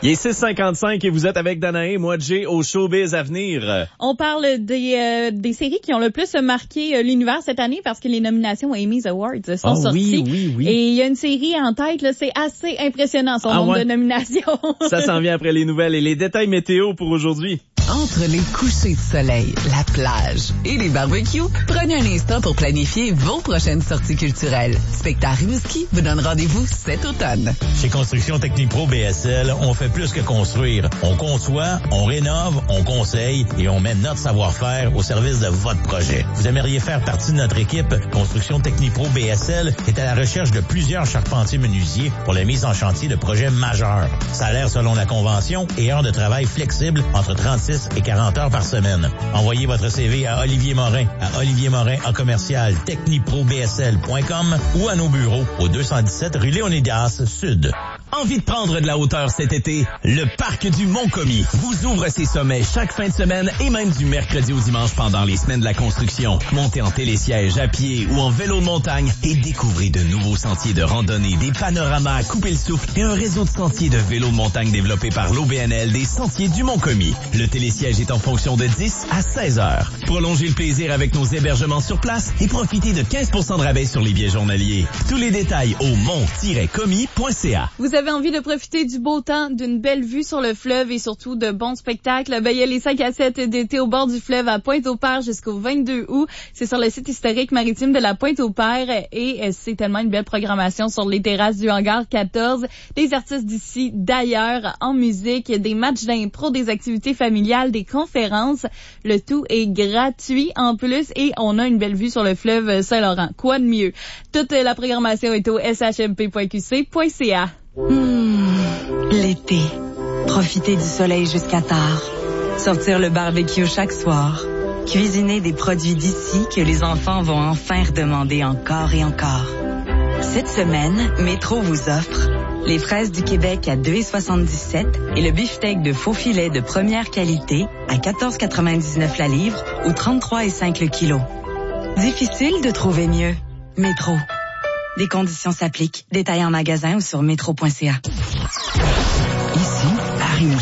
Il est 6h55 et vous êtes avec Danae, moi Jay, au Showbiz à venir. On parle des séries qui ont le plus marqué l'univers cette année parce que les nominations aux Emmys Awards sont sorties. Oui. Et il y a une série en tête, là, c'est assez impressionnant son nombre de nominations. Ça s'en vient après les nouvelles et les détails météo pour aujourd'hui. Entre les couchers de soleil, la plage et les barbecues, prenez un instant pour planifier vos prochaines sorties culturelles. Spectacle Rimouski vous donne rendez-vous cet automne. Chez Construction Technipro BSL, on fait plus que construire. On conçoit, on rénove, on conseille et on met notre savoir-faire au service de votre projet. Vous aimeriez faire partie de notre équipe? Construction Technipro BSL est à la recherche de plusieurs charpentiers menuisiers pour la mise en chantier de projets majeurs. Salaire selon la convention et heures de travail flexibles entre 36 et 40 heures par semaine. Envoyez votre CV à Olivier Morin, techniprobsl.com ou à nos bureaux au 217 rue Léonidas Sud. Envie de prendre de la hauteur cet été? Le Parc du Mont-Commis vous ouvre ses sommets chaque fin de semaine et même du mercredi au dimanche pendant les semaines de la construction. Montez en télésiège, à pied ou en vélo de montagne et découvrez de nouveaux sentiers de randonnée, des panoramas à couper le souffle et un réseau de sentiers de vélo de montagne développé par l'OBNL des Sentiers du Mont-Commis. Le télésiège est en fonction de 10 à 16 heures. Prolongez le plaisir avec nos hébergements sur place et profitez de 15% de rabais sur les billets journaliers. Tous les détails au mont-commis.ca. Vous avez envie de profiter du beau temps, d'une belle vue sur le fleuve et surtout de bons spectacles? Ben, il y a les 5 à 7 d'été au bord du fleuve à Pointe-au-Père jusqu'au 22 août. C'est sur le site historique maritime de la Pointe-au-Père et c'est tellement une belle programmation sur les terrasses du hangar 14. Des artistes d'ici, d'ailleurs, en musique, des matchs d'impro, des activités familiales, des conférences. Le tout est gratuit en plus et on a une belle vue sur le fleuve Saint-Laurent. Quoi de mieux? Toute la programmation est au shmp.qc.ca. L'été. Profiter du soleil jusqu'à tard. Sortir le barbecue chaque soir. Cuisiner des produits d'ici que les enfants vont enfin redemander encore et encore. Cette semaine, Métro vous offre les fraises du Québec à 2,77 et le beefsteak de faux filet de première qualité à 14,99 la livre ou 33,5 le kilo. Difficile de trouver mieux. Métro. Des conditions s'appliquent. Détails en magasin ou sur métro.ca.